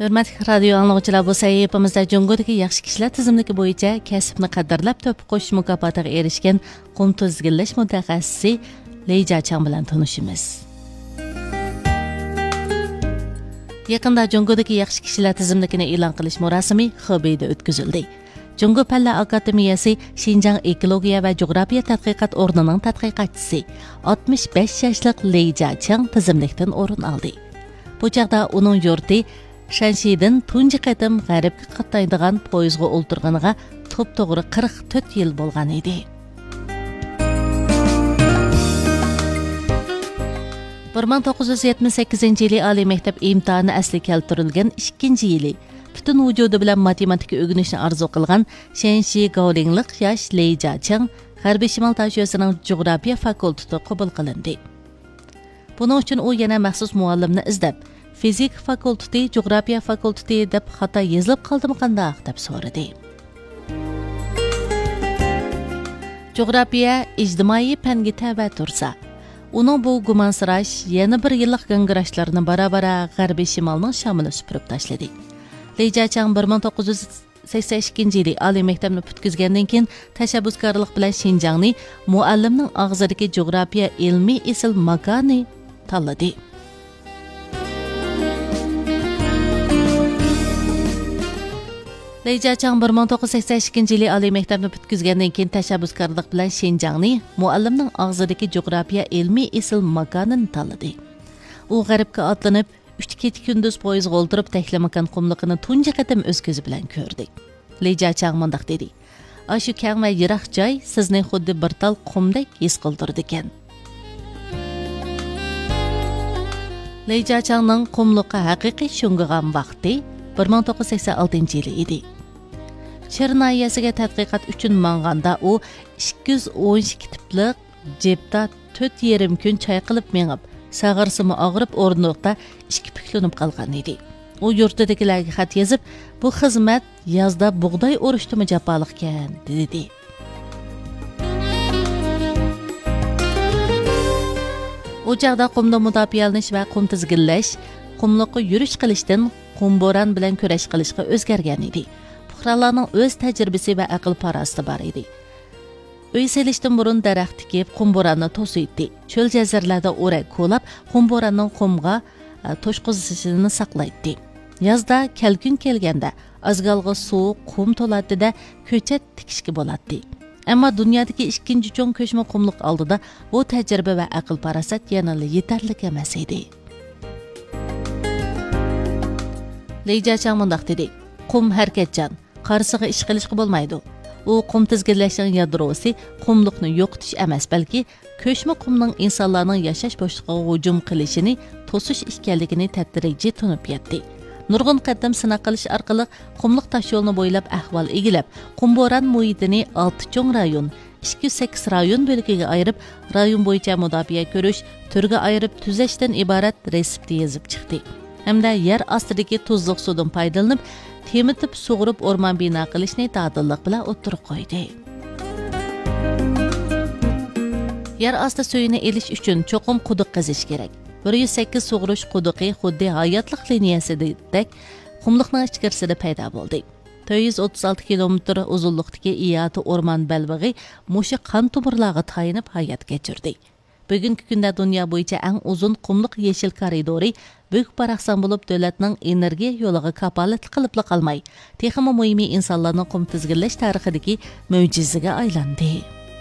Hörmətli radio anlıqçılar, bu səhifəmizdə Cüngudakı yaxşı kişilər tizimliki boyunca kəsbni qədərləb töp qoşuş mükafatıga erişkən qum tizginləş mütəxəssisi Leyja Chang bilan tanışımız. Yaqında Cüngudakı yaxşı kişilər tizimlikini e'lon qilish murosimi Xubeyda o'tkazildi. Cüngud Fanlar Akademiyasi Xinjiang Ekologiya va Jo'g'rafiya tadqiqot o'rnining tadqiqotchisi 65 yoshli Leyja Chang tizimlikdan o'rin oldi. Bu chaqda uning yurti Shanshidan tunji qatim g'arbga qatnaydigan poyezga o'ltirganiga to'p-to'g'ri 44 yil bo'lgan edi. Bir 1978 yili oliy maktab imtihoni asli keltirilgan 2-yili butun vujudi bilan matematika o'rganishni orzu qilgan Shanshi Gaolinglik yosh Leyja Chang G'arbiy Shimol Toshiyosining Jo'g'rafiya fakultetiga qabul qilindi. Buning uchun u yana maxsus muallimni izlab, fizik fakulteti, Jo'g'rafiya fakulteti deb xato yozilib qoldimi qanday deb so'radi. Jo'g'rafiya ijtimoiy fanga tava tursa, uning bu gumansirash yana bir yillik gangrashlarni bara-bara G'arbiy Shimolning shamini supurib tashladi. Leyja Chang 1982-yili oliy maktabni bitkizgandan keyin tashabbuskorlik bilan Xinjiangni muallimning og'zidagi jo'g'rafiya ilmiy esil makoni tanladi. Leyja Chang 1982-yili oliy maktabni bitkizgandan keyin tashabbuskorlik bilan Xinjiangni muallimning og'zidagi jo'g'rafiya ilmiy esil makonini tanladi. U g'arbga otlanib 3 kecha kunduz poyezga o'ltirib Tahlamakan qumliqini tunji qatim o'z ko'zi bilan ko'rdi. Leyja Chang mundaq dedi: "Ashu kang va yiroq joy sizni xuddi bir tal qumdek his qildirdi ekan." Leyja Changning qumliqqa haqiqiy sho'ng'igan vaqti 1986-yili edi. Chernayasiga tadqiqot uchun manganda u 212 tiplik jepda 4,5 kun choy qilib mengib, sag'irsimi og'rib o'rnoqda 2 piklanib qolgan edi. U yurtidagilarga xat yozib, bu xizmat yozda bug'doy o'rishdimi jafoliq ekan, dedi. U chaqda qumda mudofialanish va qum tizginlash, qumliqqa yurish qilishdan qumbo'ron bilan kurash qilishga o'zgargan edi. Fuqarolarning o'z tajribasi va aql parasti bor edi. Uy selishdan burun daraxt tikib, qumbo'ronni to'siydi. Cho'l jazirlarda o'rak ko'lab, qumbo'ronning qumga to'shqizishini saqlaydi. Yozda kelkun kelganda azgalg'i suv, qum to'ladida ko'chat tikishga bo'ladi. Ammo dunyodagi ikkinchi cho'ng ko'chma qumliq oldida bu tajriba va aql parasat yana yetarli emas edi. Leyja Chang mundaq dedi: "Qum harakatchan, qarsiga ish qilishga bo'lmaydi. U qum tizginlashning yadrosi qumliqni yo'qotish emas, balki ko'chma qumning insonlarning yashash bo'shligiga hujum qilishini to'sish ekanligini tadrijiy tunib yetdi. Nurg'un qatam sinaq qilish orqali qumliq tashyo'lni bo'ylab ahvol egilib, qumbo'ron muhitini 6 cho'ng rayon, 208 rayon bo'lgiga ayirib, rayon bo'yicha mudofaa ko'rish, turga ayirib tuzashdan iborat reseptni yozib chiqdi. Hamda yer ostidagi tuzliq suvdan foydalanib, temitib sug'urib o'rmon bino qilishni ta'dillik bilan o'tirib qo'ydi. Yer osti suyini elish uchun cho'qim quduq qazish kerak. 108 sug'urish quduqi xuddi hayotlik liniyasidek qumliqning ichkarisida paydo bo'ldi. 436 kilometr uzunlikdagi iyati o'rmon balbig'i musha qon tomirlarga tayinib hayot kechirdi. Bugungi kunda dunyo bo'yicha eng uzun qumliq yeshil koridori büyük paraqsan bo'lib davlatning energiya yo'liga kapolat qilib qolmay, texnik muhimi insonlarning qum tizginlash tarixidagi mo'jizaga aylandi.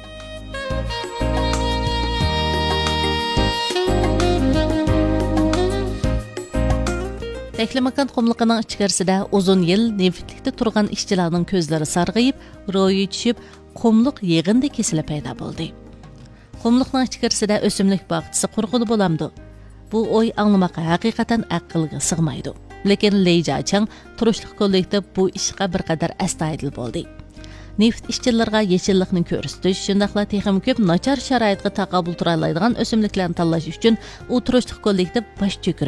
Tahlamakan qumliqining ichkarisida uzun yil neftlikda turgan ishchilarning ko'zlari sarg'ayib, ro'yi tushib, qumliq yig'indi kesilib paydo bo'ldi. Qumliqning ichkarisida o'simlik bog'chisi qurg'ili bo'lamdi. Bu o'y anglamoqqa haqiqatan aqlga sig'maydi. Lekin Leyja Chang turishlik kollektiv bu ishga bir qadar astoydil bo'ldi. Neft ishchilarga yeshillikni ko'rsatish, shundaqla texnik ko'p nachar sharoitga taqabul tura oladigan o'simliklarni tanlash uchun u turishlik kollektiv bosh